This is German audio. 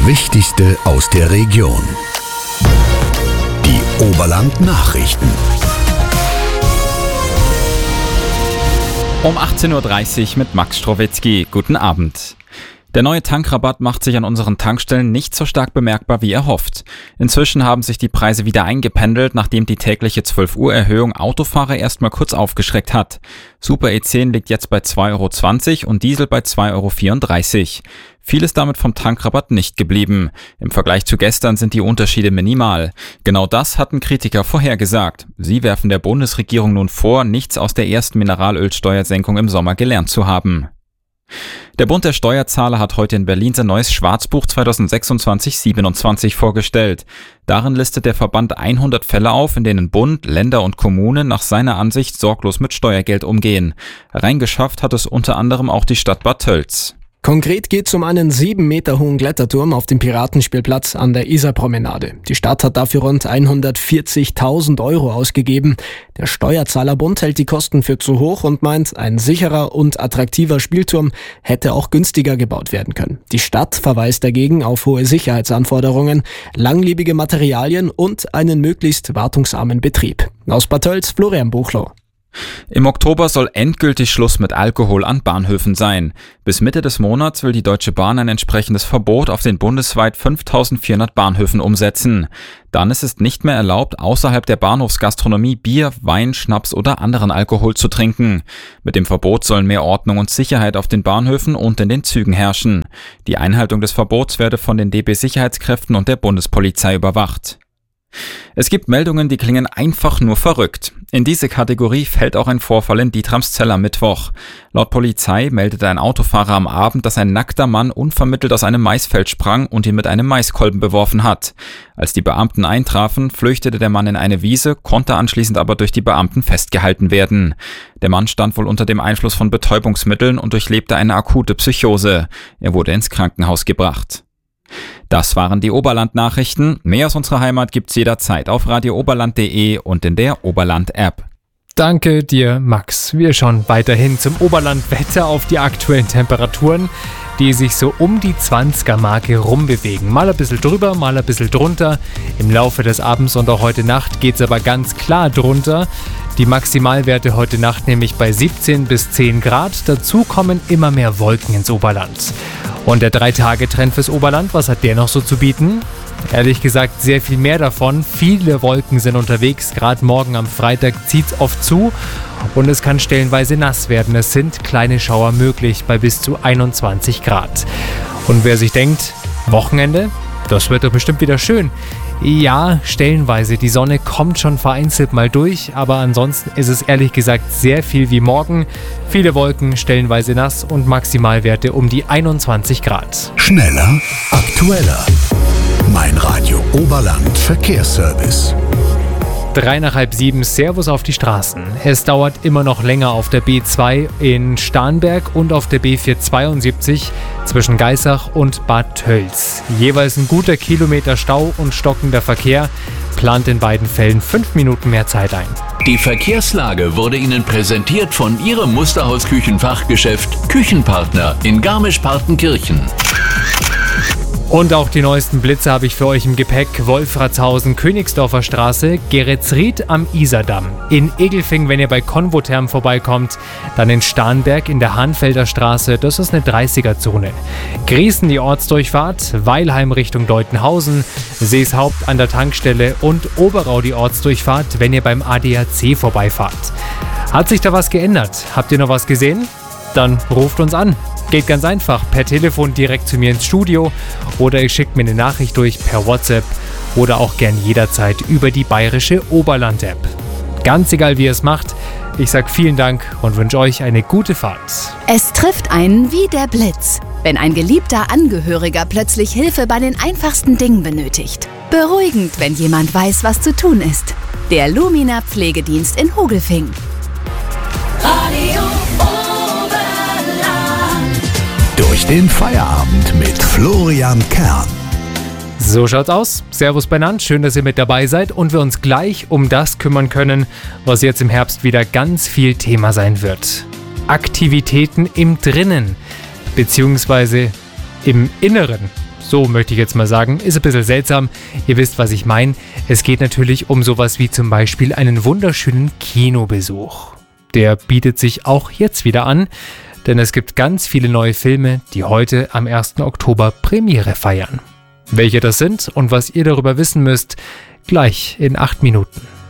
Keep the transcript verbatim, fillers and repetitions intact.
Wichtigste aus der Region. Die Oberland-Nachrichten. Um achtzehn Uhr dreißig mit Max Strowetzky. Guten Abend. Der neue Tankrabatt macht sich an unseren Tankstellen nicht so stark bemerkbar wie erhofft. Inzwischen haben sich die Preise wieder eingependelt, nachdem die tägliche zwölf Uhr Erhöhung Autofahrer erstmal kurz aufgeschreckt hat. Super E zehn liegt jetzt bei zwei Euro zwanzig und Diesel bei zwei Euro vierunddreißig. Viel ist damit vom Tankrabatt nicht geblieben. Im Vergleich zu gestern sind die Unterschiede minimal. Genau das hatten Kritiker vorhergesagt. Sie werfen der Bundesregierung nun vor, nichts aus der ersten Mineralölsteuersenkung im Sommer gelernt zu haben. Der Bund der Steuerzahler hat heute in Berlin sein neues Schwarzbuch zweitausendsechsundzwanzig siebenundzwanzig vorgestellt. Darin listet der Verband hundert Fälle auf, in denen Bund, Länder und Kommunen nach seiner Ansicht sorglos mit Steuergeld umgehen. Reingeschafft hat es unter anderem auch die Stadt Bad Tölz. Konkret geht es um einen sieben Meter hohen Kletterturm auf dem Piratenspielplatz an der Isarpromenade. Die Stadt hat dafür rund hundertvierzigtausend Euro ausgegeben. Der Steuerzahlerbund hält die Kosten für zu hoch und meint, ein sicherer und attraktiver Spielturm hätte auch günstiger gebaut werden können. Die Stadt verweist dagegen auf hohe Sicherheitsanforderungen, langlebige Materialien und einen möglichst wartungsarmen Betrieb. Aus Bad Tölz, Florian Buchloh. Im Oktober soll endgültig Schluss mit Alkohol an Bahnhöfen sein. Bis Mitte des Monats will die Deutsche Bahn ein entsprechendes Verbot auf den bundesweit fünftausendvierhundert Bahnhöfen umsetzen. Dann ist es nicht mehr erlaubt, außerhalb der Bahnhofsgastronomie Bier, Wein, Schnaps oder anderen Alkohol zu trinken. Mit dem Verbot sollen mehr Ordnung und Sicherheit auf den Bahnhöfen und in den Zügen herrschen. Die Einhaltung des Verbots werde von den D B-Sicherheitskräften und der Bundespolizei überwacht. Es gibt Meldungen, die klingen einfach nur verrückt. In diese Kategorie fällt auch ein Vorfall in Dietramszell am Mittwoch. Laut Polizei meldete ein Autofahrer am Abend, dass ein nackter Mann unvermittelt aus einem Maisfeld sprang und ihn mit einem Maiskolben beworfen hat. Als die Beamten eintrafen, flüchtete der Mann in eine Wiese, konnte anschließend aber durch die Beamten festgehalten werden. Der Mann stand wohl unter dem Einfluss von Betäubungsmitteln und durchlebte eine akute Psychose. Er wurde ins Krankenhaus gebracht. Das waren die Oberland-Nachrichten. Mehr aus unserer Heimat gibt's jederzeit auf radio oberland punkt de und in der Oberland-App. Danke dir, Max. Wir schauen weiterhin zum Oberland-Wetter auf die aktuellen Temperaturen, die sich so um die zwanziger-Marke rumbewegen. Mal ein bisschen drüber, mal ein bisschen drunter. Im Laufe des Abends und auch heute Nacht geht's aber ganz klar drunter. Die Maximalwerte heute Nacht nämlich bei siebzehn bis zehn Grad. Dazu kommen immer mehr Wolken ins Oberland. Und der drei-Tage-Trend fürs Oberland, was hat der noch so zu bieten? Ehrlich gesagt sehr viel mehr davon. Viele Wolken sind unterwegs. Gerade morgen am Freitag zieht es oft zu und es kann stellenweise nass werden. Es sind kleine Schauer möglich bei bis zu einundzwanzig Grad. Und wer sich denkt, Wochenende, das wird doch bestimmt wieder schön. Ja, stellenweise, die Sonne kommt schon vereinzelt mal durch, aber ansonsten ist es ehrlich gesagt sehr viel wie morgen. Viele Wolken, stellenweise nass und Maximalwerte um die einundzwanzig Grad. Schneller, aktueller. Mein Radio Oberland Verkehrsservice. Drei nach halb sieben, Servus auf die Straßen. Es dauert immer noch länger auf der B zwei in Starnberg und auf der B vierhundertzweiundsiebzig zwischen Geisach und Bad Tölz. Jeweils ein guter Kilometer Stau und stockender Verkehr. Plant in beiden Fällen fünf Minuten mehr Zeit ein. Die Verkehrslage wurde Ihnen präsentiert von Ihrem Musterhaus-Küchenfachgeschäft Küchenpartner in Garmisch-Partenkirchen. Und auch die neuesten Blitze habe ich für euch im Gepäck. Wolfratshausen, Königsdorfer Straße, Geretsried am Isardamm. In Egelfing, wenn ihr bei Convotherm vorbeikommt. Dann in Starnberg in der Hahnfelder Straße, das ist eine dreißiger-Zone. Griesen die Ortsdurchfahrt, Weilheim Richtung Deutenhausen, Seeshaupt an der Tankstelle und Oberau die Ortsdurchfahrt, wenn ihr beim A D A C vorbeifahrt. Hat sich da was geändert? Habt ihr noch was gesehen? Dann ruft uns an. Geht ganz einfach, per Telefon direkt zu mir ins Studio oder ihr schickt mir eine Nachricht durch per WhatsApp oder auch gern jederzeit über die bayerische Oberland-App. Ganz egal, wie ihr es macht, ich sage vielen Dank und wünsche euch eine gute Fahrt. Es trifft einen wie der Blitz, wenn ein geliebter Angehöriger plötzlich Hilfe bei den einfachsten Dingen benötigt. Beruhigend, wenn jemand weiß, was zu tun ist. Der Lumina Pflegedienst in Hogelfing. Radio Durch den Feierabend mit Florian Kern. So schaut's aus. Servus benannt, schön, dass ihr mit dabei seid und wir uns gleich um das kümmern können, was jetzt im Herbst wieder ganz viel Thema sein wird. Aktivitäten im Drinnen, beziehungsweise im Inneren. So möchte ich jetzt mal sagen. Ist ein bisschen seltsam. Ihr wisst, was ich meine. Es geht natürlich um sowas wie zum Beispiel einen wunderschönen Kinobesuch. Der bietet sich auch jetzt wieder an, denn es gibt ganz viele neue Filme, die heute am ersten Oktober Premiere feiern. Welche das sind und was ihr darüber wissen müsst, gleich in acht Minuten.